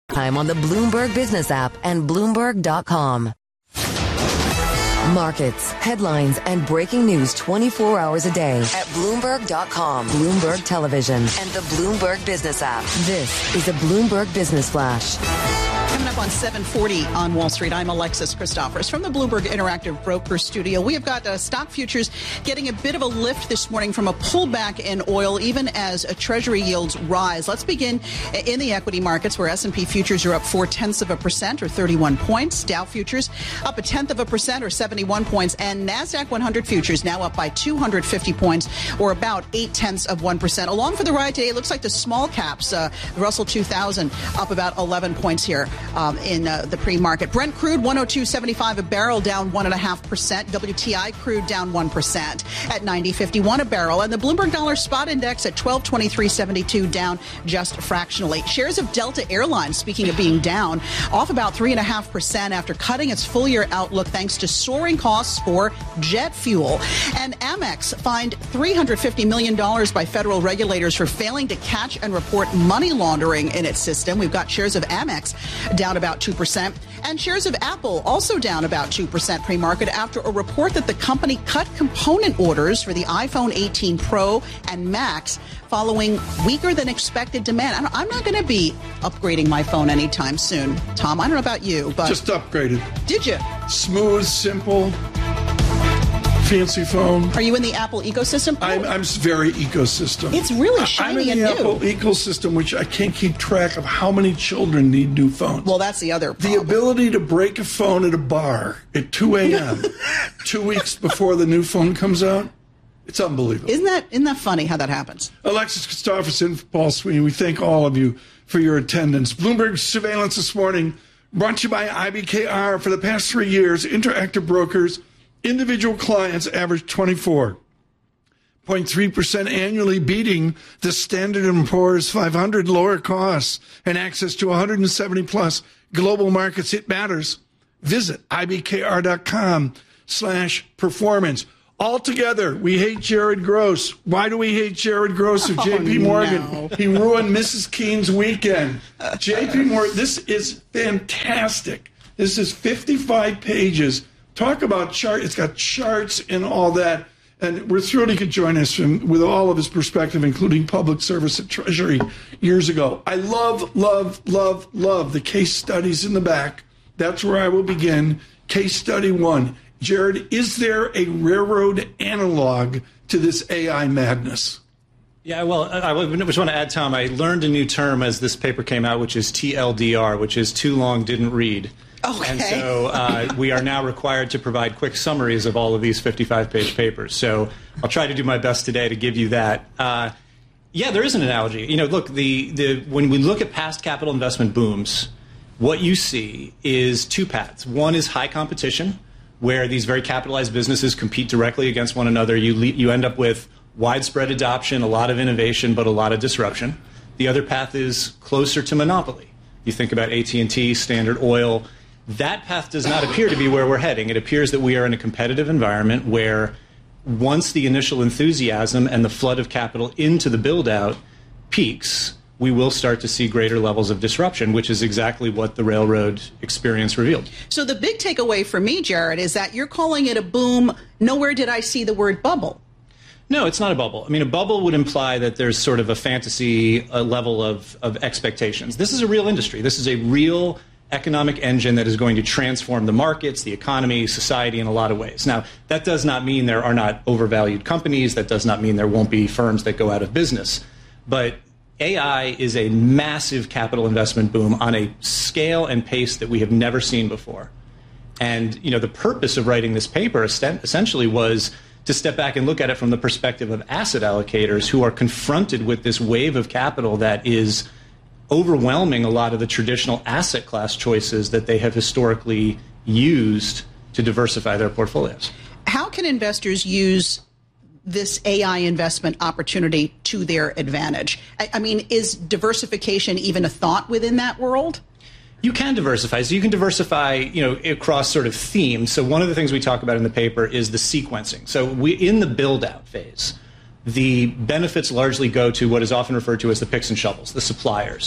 Time on the Bloomberg Business app and Bloomberg.com. Markets, headlines, and breaking news 24 hours a day at Bloomberg.com, Bloomberg Television, and the Bloomberg Business app. This is a Bloomberg Business Flash. Coming up on 740 on Wall Street, I'm Alexis Christophorous from the Bloomberg Interactive Broker Studio. We have got stock futures getting a bit of a lift this morning from a pullback in oil, even as Treasury yields rise. Let's begin in the equity markets, where S&P futures are up 0.4% or 31 points. Dow futures up 0.1% or 71 points. And NASDAQ 100 futures now up by 250 points or about 0.8%. Along for the ride today, it looks like the small caps, Russell 2000, up about 11 points here. In the pre-market. Brent crude 102.75 a barrel, down 1.5%. WTI crude down 1% at 90.51 a barrel. And the Bloomberg Dollar Spot Index at 1223.72, down just fractionally. Shares of Delta Airlines, speaking of being down, off about 3.5% after cutting its full-year outlook thanks to soaring costs for jet fuel. And Amex fined $350 million by federal regulators for failing to catch and report money laundering in its system. We've got shares of Amex down about 2%, and shares of Apple also down about 2% pre-market after a report that the company cut component orders for the iPhone 18 Pro and Max following weaker than expected demand. I'm not going to be upgrading my phone anytime soon. Tom, I don't know about you, but... Just upgraded. Did you? Smooth, simple, fancy phone. Are you in the Apple ecosystem? I'm very ecosystem. It's really shiny and new. I'm in the Apple ecosystem, which I can't keep track of how many children need new phones. Well, that's the other problem. The ability to break a phone at a bar at 2 a.m., 2 weeks before the new phone comes out, it's unbelievable. Isn't that funny how that happens? Alexis Christophorous and Paul Sweeney, we thank all of you for your attendance. Bloomberg Surveillance this morning, brought to you by IBKR. For the past 3 years, Interactive Brokers, individual clients average 24.3% annually, beating the Standard & Poor's 500. Lower costs and access to 170 plus global markets. It matters. Visit ibkr.com/performance. Altogether, we hate Jared Gross. Why do we hate Jared Gross of JP Morgan? No. He ruined Mrs. Keene's weekend. JP Morgan, this is fantastic. This is 55 pages. Talk about chart. It's got charts and all that. And we're thrilled he could join us with all of his perspective, including public service at Treasury years ago. I love the case studies in the back. That's where I will begin. Case study 1. Jared, is there a railroad analog to this AI madness? Yeah, well, I just want to add, Tom, I learned a new term as this paper came out, which is TLDR, which is too long, didn't read. Okay. And so we are now required to provide quick summaries of all of these 55-page papers. So I'll try to do my best today to give you that. Yeah, there is an analogy. You know, look, when we look at past capital investment booms, what you see is two paths. One is high competition, where these very capitalized businesses compete directly against one another. You end up with widespread adoption, a lot of innovation, but a lot of disruption. The other path is closer to monopoly. You think about AT&T, Standard Oil. That path does not appear to be where we're heading. It appears that we are in a competitive environment where once the initial enthusiasm and the flood of capital into the build-out peaks, we will start to see greater levels of disruption, which is exactly what the railroad experience revealed. So the big takeaway for me, Jared, is that you're calling it a boom. Nowhere did I see the word bubble. No, it's not a bubble. I mean, a bubble would imply that there's sort of a fantasy level of expectations. This is a real industry. This is a real economic engine that is going to transform the markets, the economy, society in a lot of ways. Now, that does not mean there are not overvalued companies. That does not mean there won't be firms that go out of business. But AI is a massive capital investment boom on a scale and pace that we have never seen before. And, you know, the purpose of writing this paper essentially was to step back and look at it from the perspective of asset allocators who are confronted with this wave of capital that is overwhelming a lot of the traditional asset class choices that they have historically used to diversify their portfolios. How can investors use this AI investment opportunity to their advantage? I mean, is diversification even a thought within that world? You can diversify. So you can diversify, you know, across sort of themes. So one of the things we talk about in the paper is the sequencing. So in the build-out phase, the benefits largely go to what is often referred to as the picks and shovels, the suppliers.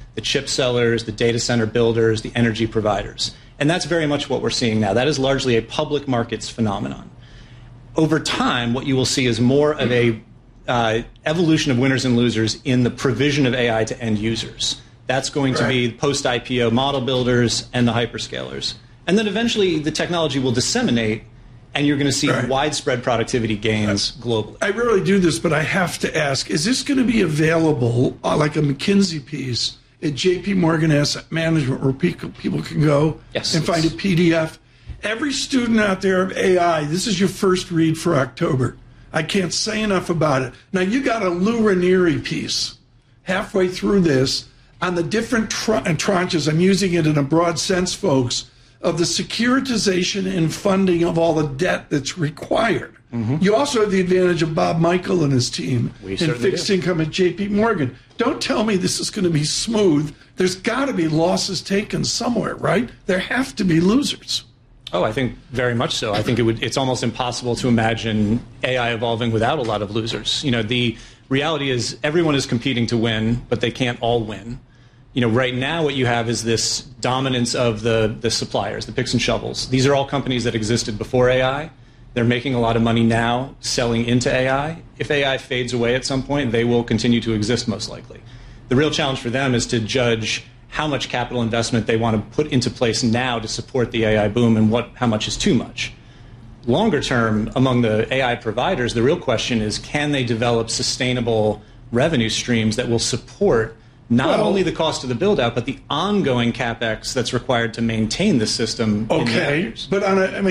the chip sellers, the data center builders, the energy providers. And that's very much what we're seeing now. That is largely a public markets phenomenon. Over time, what you will see is more of a evolution of winners and losers in the provision of AI to end users. That's going to be post-IPO model builders and the hyperscalers. And then eventually the technology will disseminate, and you're going to see widespread productivity gains globally. I rarely do this, but I have to ask, is this going to be available like a McKinsey piece at JP Morgan Asset Management where people can go and find a PDF? Every student out there of AI, this is your first read for October. I can't say enough about it. Now, you got a Lou Ranieri piece halfway through this on the different tranches. I'm using it in a broad sense, folks, of the securitization and funding of all the debt that's required. You also have the advantage of Bob Michael and his team in fixed income at JP Morgan. Don't tell me this is going to be smooth. There's got to be losses taken somewhere, right? There have to be losers. Oh, I think very much so. I think it's almost impossible to imagine AI evolving without a lot of losers. You know, the reality is everyone is competing to win, but they can't all win. You know, right now what you have is this dominance of the suppliers, the picks and shovels. These are all companies that existed before AI. They're making a lot of money now selling into AI. If AI fades away at some point, they will continue to exist most likely. The real challenge for them is to judge how much capital investment they want to put into place now to support the AI boom and how much is too much. Longer term, among the AI providers, the real question is, can they develop sustainable revenue streams that will support not only the cost of the build-out, but the ongoing CapEx that's required to maintain the system. Okay, but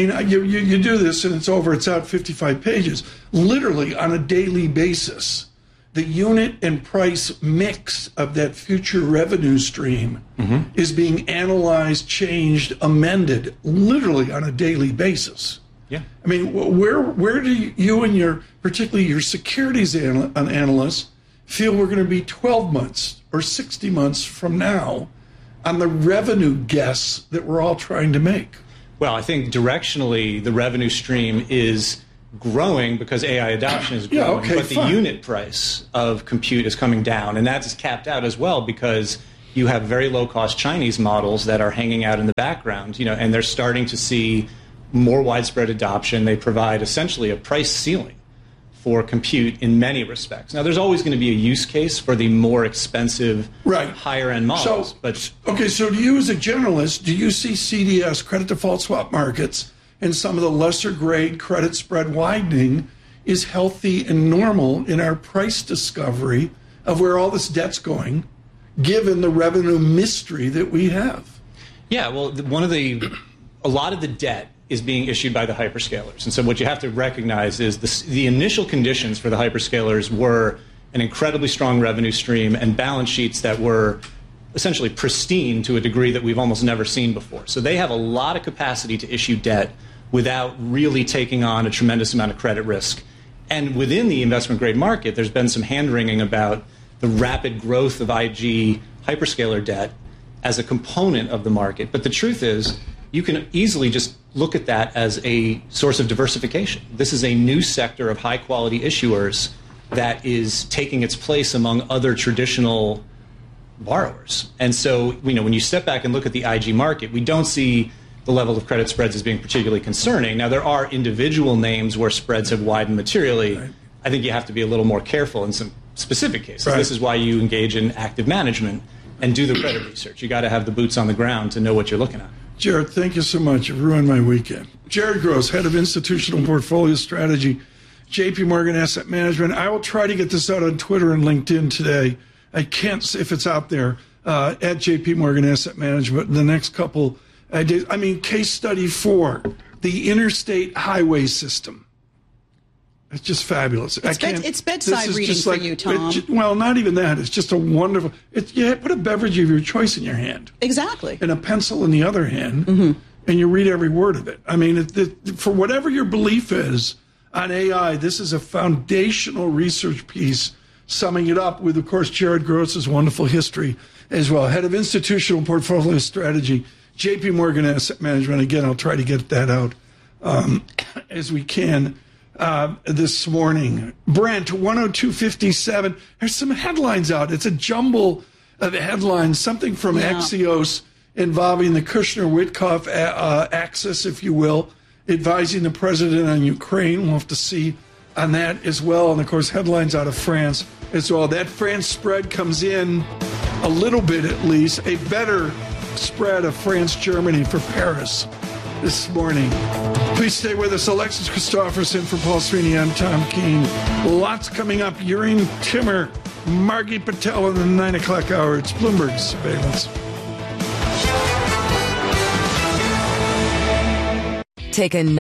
you do this and it's over. It's out 55 pages. Literally on a daily basis, the unit and price mix of that future revenue stream is being analyzed, changed, amended, literally on a daily basis. Yeah, I mean, where do you and particularly your securities analysts feel we're going to be 12 months or 60 months from now on the revenue guess that we're all trying to make? Well, I think directionally the revenue stream is growing because AI adoption is growing, but the unit price of compute is coming down, and that is capped out as well because you have very low-cost Chinese models that are hanging out in the background, and they're starting to see more widespread adoption. They provide essentially a price ceiling for compute in many respects. Now, there's always going to be a use case for the more expensive, higher-end models. So do you as a generalist, do you see CDS, credit default swap markets, and some of the lesser-grade credit spread widening is healthy and normal in our price discovery of where all this debt's going, given the revenue mystery that we have? Yeah, well, a lot of the debt is being issued by the hyperscalers. And so what you have to recognize is the initial conditions for the hyperscalers were an incredibly strong revenue stream and balance sheets that were essentially pristine to a degree that we've almost never seen before. So they have a lot of capacity to issue debt without really taking on a tremendous amount of credit risk. And within the investment grade market, there's been some hand-wringing about the rapid growth of IG hyperscaler debt as a component of the market. But the truth is, you can easily just look at that as a source of diversification. This is a new sector of high-quality issuers that is taking its place among other traditional borrowers. And so, when you step back and look at the IG market, we don't see the level of credit spreads as being particularly concerning. Now, there are individual names where spreads have widened materially. Right. I think you have to be a little more careful in some specific cases. Right. This is why you engage in active management and do the credit research. You got to have the boots on the ground to know what you're looking at. Jared, thank you so much. You've ruined my weekend. Jared Gross, Head of Institutional Portfolio Strategy, JP Morgan Asset Management. I will try to get this out on Twitter and LinkedIn today. I can't see if it's out there at JP Morgan Asset Management in the next couple days. Case study 4, the interstate highway system. It's just fabulous. It's bedside reading for you, Tom. Well, not even that. It's just a wonderful. Put a beverage of your choice in your hand. Exactly. And a pencil in the other hand, and you read every word of it. I mean, for whatever your belief is on AI, this is a foundational research piece summing it up with, of course, Jared Gross's wonderful history as well. Head of Institutional Portfolio Strategy, JP Morgan Asset Management. Again, I'll try to get that out as we can. This morning. Brent, 102.57. There's some headlines out. It's a jumble the headlines, something from Axios involving the Kushner-Witkoff axis, if you will, advising the president on Ukraine. We'll have to see on that as well. And, of course, headlines out of France as well. That France spread comes in a little bit, at least, a better spread of France-Germany for Paris this morning. Please stay with us. Alexis Christopherson for Paul Sweeney. I'm Tom Keene. Lots coming up. Yureen Timmer, Margie Patel in the 9 o'clock hour. It's Bloomberg Surveillance. Take a